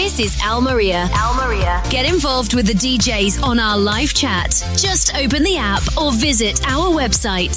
This is Al Maria. Al Maria. Get involved with the DJs on our live chat. Just open the app or visit our website.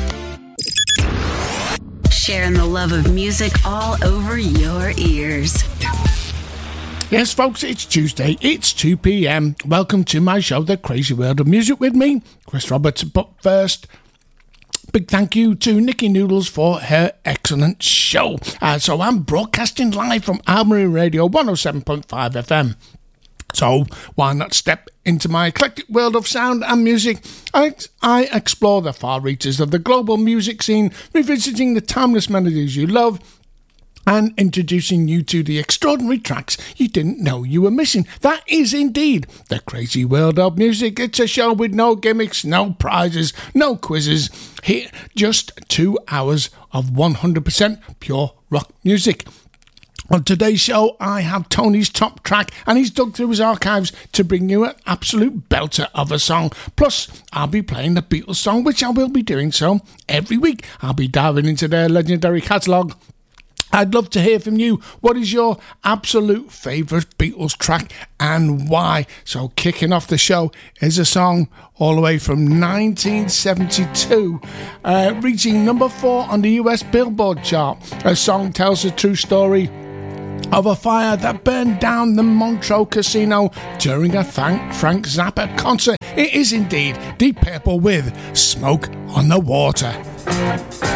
Sharing the love of music all over your ears. Yes, folks, it's Tuesday. It's 2 p.m. Welcome to my show, The Crazy World of Music, with me, Chris Roberts. But first, big thank you to Nikki Noodles for her excellent show. So I'm broadcasting live from Albury Radio 107.5 FM. So why not step into my eclectic world of sound and music? I explore the far reaches of the global music scene, revisiting the timeless melodies you love, and introducing you to the extraordinary tracks you didn't know you were missing. That is indeed the crazy world of music. It's a show with no gimmicks, no prizes, no quizzes. Here, just 2 hours of 100% pure rock music. On today's show, I have Tony's top track, and he's dug through his archives to bring you an absolute belter of a song. Plus, I'll be playing the Beatles song, which I will be doing so every week. I'll be diving into their legendary catalogue. I'd love to hear from you. What is your absolute favourite Beatles track and why? So kicking off the show is a song all the way from 1972, reaching number 4 on the US Billboard chart. A song tells the true story of a fire that burned down the Montreux Casino during a Frank Zappa concert. It is indeed Deep Purple with Smoke on the Water.